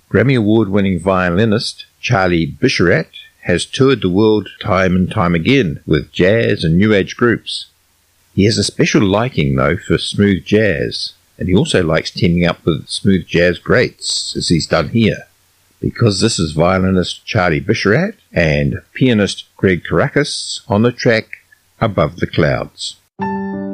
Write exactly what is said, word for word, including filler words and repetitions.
Grammy Award-winning violinist Charlie Bisharat has toured the world time and time again with jazz and new age groups. He has a special liking, though, for smooth jazz, and he also likes teaming up with smooth jazz greats, as he's done here. Because this is violinist Charlie Bisharat and pianist Greg Caracas on the track Above the Clouds.